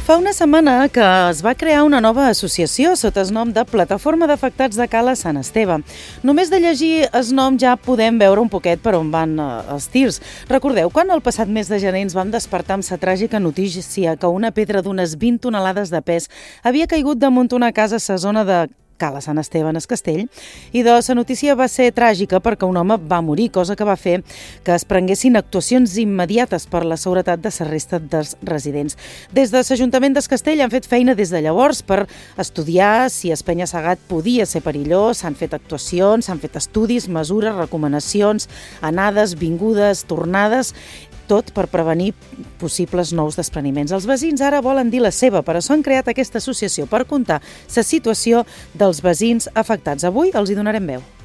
Fa una setmana que es va crear una nova associació sota el nom de Plataforma d'Afectats de Cala Sant Esteve. Només de llegir el nom ja podem veure un poquet per on van els tirs. Recordeu quan el passat mes de gener ens vam despertar amb la tràgica notícia que una pedra d'unes 20 tonelades de pes havia caigut damunt una casa a la zona de Cala Sant Esteve, en el Castell, i la notícia va ser tràgica perquè un home va morir, cosa que va fer que es prenguessin actuacions immediates per la seguretat de la resta dels residents. Des de l'Ajuntament del Castell han fet feina des de llavors per estudiar si el penya-segat podia ser perillós, s'han fet actuacions, s'han fet estudis, mesures, recomanacions, anades, vingudes, tornades, tot per prevenir possibles nous despreniments. Els veïns ara volen dir la seva, per això han creat aquesta associació per contar la situació dels veïns afectats. Avui els hi donarem veu.